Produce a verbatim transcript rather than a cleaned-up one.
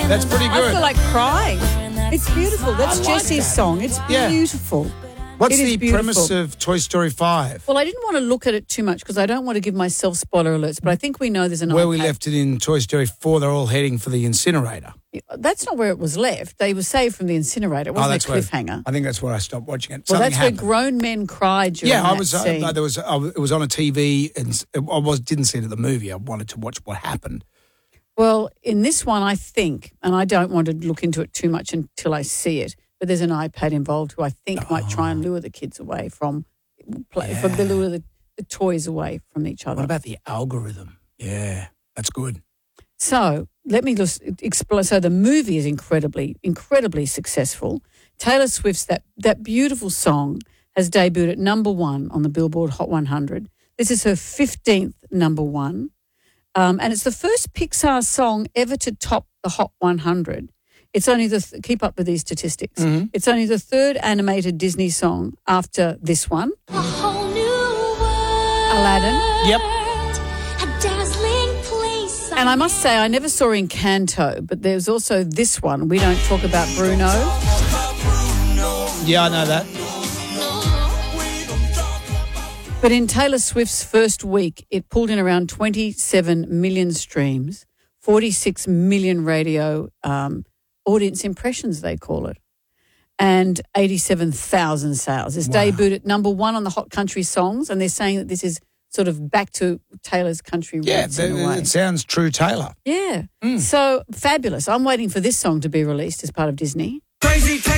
That's pretty I good. feel like crying. It's beautiful. That's like Jessie's that. song. It's Yeah. beautiful. What's It is the beautiful. premise of Toy Story five? Well, I didn't want to look at it too much because I don't want to give myself spoiler alerts, but I think we know there's an Where we iPad. left it in Toy Story four, they're all heading for the incinerator. That's not where it was left. They were saved from the incinerator. It wasn't a where- cliffhanger. I think that's where I stopped watching it. well, Something that's happened. where grown men cried during Yeah, I that was. scene. Uh, there was. I, it was on a T V, and s- I was didn't see it at the movie. I wanted to watch what happened. Well, in this one, I think, and I don't want to look into it too much until I see it, but there's an iPad involved who I think might try and lure the kids away from, play, from the lure the, the toys away from each other. What about the algorithm? Yeah, that's good. So let me just explain. So the movie is incredibly, incredibly successful. Taylor Swift's that that beautiful song has debuted at number one on the Billboard Hot one hundred. This is her fifteenth number one. Um, and it's the first Pixar song ever to top the Hot one hundred. It's only the, th- keep up with these statistics. Mm-hmm. It's only the third animated Disney song after this one, A whole new world. Aladdin. Yep. A dazzling place. And I must say, I never saw Encanto, but there's also this one. We don't talk about Bruno. Yeah, I know that. But in Taylor Swift's first week, it pulled in around twenty-seven million streams, forty-six million radio um, audience impressions, they call it, and eighty-seven thousand sales. It's Wow. debuted at number one on the Hot Country Songs, and they're saying that this is sort of back to Taylor's country Yeah, roots in a th- way. it sounds true, Taylor. Yeah. So fabulous. I'm waiting for this song to be released as part of Disney. Crazy.